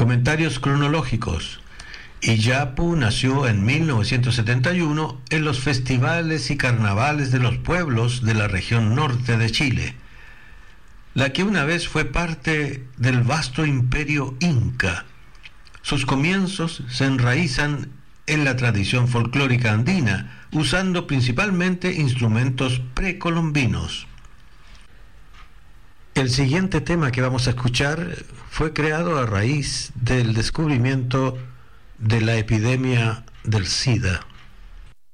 Comentarios cronológicos. Iyapu nació en 1971 en los festivales y carnavales de los pueblos de la región norte de Chile, la que una vez fue parte del vasto imperio inca. Sus comienzos se enraizan en la tradición folclórica andina, usando principalmente instrumentos precolombinos. El siguiente tema que vamos a escuchar fue creado a raíz del descubrimiento de la epidemia del SIDA.